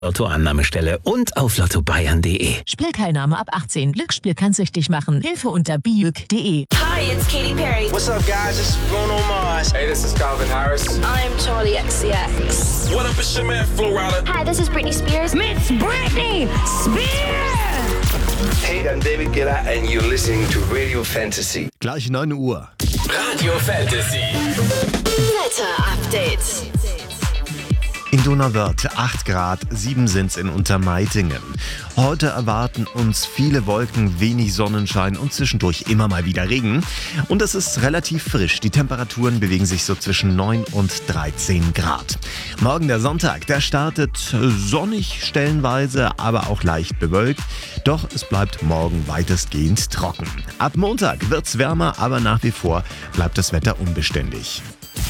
Lottoannahmestelle und auf lottobayern.de. Spielteilnahme ab 18. Glücksspiel kann süchtig machen. Hilfe unter biuk.de. Hi, it's Katy Perry. What's up, guys? This is Bruno Mars. Hey, this is Calvin Harris. I'm Charlie XCX. What up, it's your man, Flo Rida. Hi, this is Britney Spears. Miss Britney Spears! Hey, I'm David Guetta and you're listening to Radio Fantasy. Gleich 9 Uhr. Radio Fantasy. Wetter Update. In Donauwörth 8 Grad, 7 sind's in Untermeitingen. Heute erwarten uns viele Wolken, wenig Sonnenschein und zwischendurch immer mal wieder Regen. Und es ist relativ frisch. Die Temperaturen bewegen sich so zwischen 9 und 13 Grad. Morgen der Sonntag, der startet sonnig stellenweise, aber auch leicht bewölkt. Doch es bleibt morgen weitestgehend trocken. Ab Montag wird's wärmer, aber nach wie vor bleibt das Wetter unbeständig.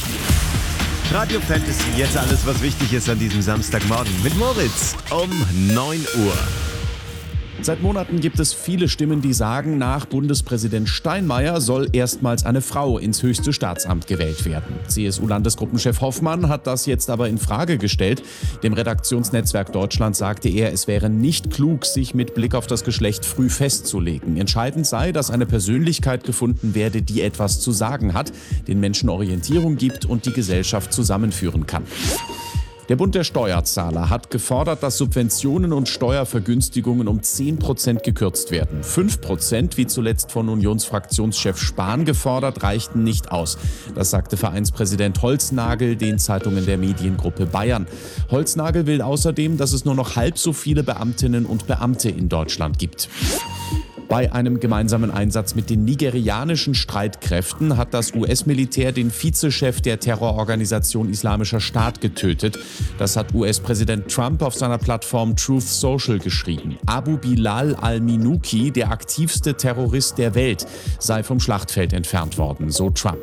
Radio Fantasy, jetzt alles, was wichtig ist an diesem Samstagmorgen mit Moritz um 9 Uhr. Seit Monaten gibt es viele Stimmen, die sagen, nach Bundespräsident Steinmeier soll erstmals eine Frau ins höchste Staatsamt gewählt werden. CSU-Landesgruppenchef Hoffmann hat das jetzt aber in Frage gestellt. Dem Redaktionsnetzwerk Deutschland sagte er, es wäre nicht klug, sich mit Blick auf das Geschlecht früh festzulegen. Entscheidend sei, dass eine Persönlichkeit gefunden werde, die etwas zu sagen hat, den Menschen Orientierung gibt und die Gesellschaft zusammenführen kann. Der Bund der Steuerzahler hat gefordert, dass Subventionen und Steuervergünstigungen um 10% gekürzt werden. 5%, wie zuletzt von Unionsfraktionschef Spahn gefordert, reichten nicht aus. Das sagte Vereinspräsident Holznagel den Zeitungen der Mediengruppe Bayern. Holznagel will außerdem, dass es nur noch halb so viele Beamtinnen und Beamte in Deutschland gibt. Bei einem gemeinsamen Einsatz mit den nigerianischen Streitkräften hat das US-Militär den Vizechef der Terrororganisation Islamischer Staat getötet. Das hat US-Präsident Trump auf seiner Plattform Truth Social geschrieben. Abu Bilal al-Minuki, der aktivste Terrorist der Welt, sei vom Schlachtfeld entfernt worden, so Trump.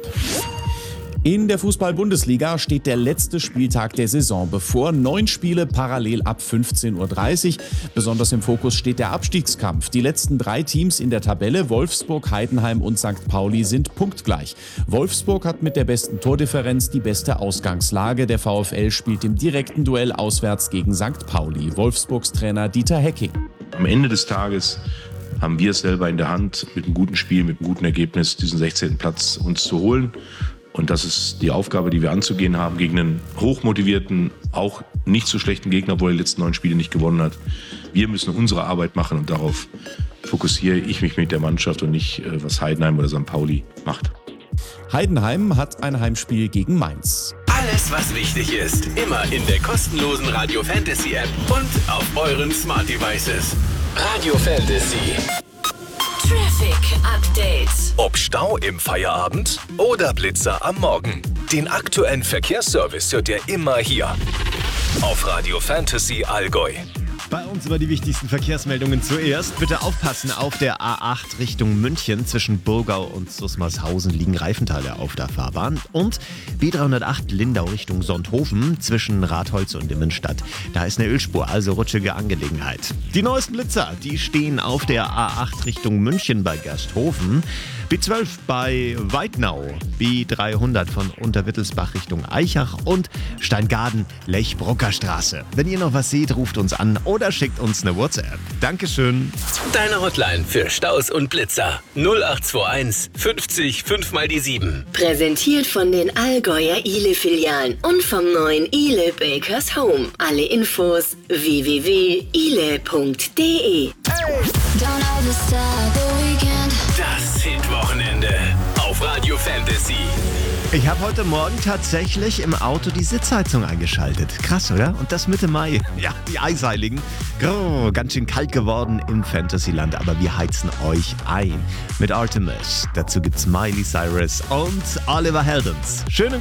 In der Fußball-Bundesliga steht der letzte Spieltag der Saison bevor. 9 Spiele parallel ab 15:30 Uhr. Besonders im Fokus steht der Abstiegskampf. Die letzten 3 Teams in der Tabelle, Wolfsburg, Heidenheim und St. Pauli, sind punktgleich. Wolfsburg hat mit der besten Tordifferenz die beste Ausgangslage. Der VfL spielt im direkten Duell auswärts gegen St. Pauli. Wolfsburgs Trainer Dieter Hecking. Am Ende des Tages haben wir es selber in der Hand, mit einem guten Spiel, mit einem guten Ergebnis diesen 16. Platz uns zu holen. Und das ist die Aufgabe, die wir anzugehen haben, gegen einen hochmotivierten, auch nicht so schlechten Gegner, obwohl er die letzten 9 Spiele nicht gewonnen hat. Wir müssen unsere Arbeit machen und darauf fokussiere ich mich mit der Mannschaft und nicht, was Heidenheim oder St. Pauli macht. Heidenheim hat ein Heimspiel gegen Mainz. Alles, was wichtig ist, immer in der kostenlosen Radio Fantasy App und auf euren Smart Devices. Radio Fantasy. Traffic Update. Ob Stau im Feierabend oder Blitzer am Morgen. Den aktuellen Verkehrsservice hört ihr immer hier auf Radio Fantasy Allgäu. Bei uns über die wichtigsten Verkehrsmeldungen zuerst. Bitte aufpassen, auf der A8 Richtung München zwischen Burgau und Susmarshausen liegen Reifenteile auf der Fahrbahn. Und B308 Lindau Richtung Sonthofen zwischen Ratholz und Immenstadt. Da ist eine Ölspur, also rutschige Angelegenheit. Die neuesten Blitzer, die stehen auf der A8 Richtung München bei Gersthofen. B12 bei Weidnau, B300 von Unterwittelsbach Richtung Eichach und Steingaden, Lech-Brucker-Straße. Wenn ihr noch was seht, ruft uns an oder schickt uns eine WhatsApp. Dankeschön. Deine Hotline für Staus und Blitzer 0821 50 5 mal die 7. Präsentiert von den Allgäuer Ile-Filialen und vom neuen Ile Bakers Home. Alle Infos www.ile.de. Das Hit-Wochenende auf Radio Fantasy. Ich habe heute Morgen tatsächlich im Auto die Sitzheizung eingeschaltet. Krass, oder? Und das Mitte Mai. Ja, die Eisheiligen. Grrr, ganz schön kalt geworden im Fantasyland, aber wir heizen euch ein mit Artemis. Dazu gibt's Miley Cyrus und Oliver Heldens. Schönen